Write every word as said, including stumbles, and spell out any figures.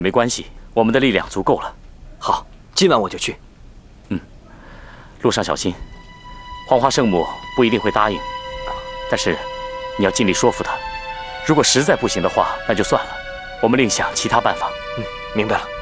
没关系，我们的力量足够了。 好，今晚我就去。 嗯，路上小心。黄花圣母不一定会答应，但是你要尽力说服她。如果实在不行的话，那就算了，我们另想其他办法。 嗯，明白了。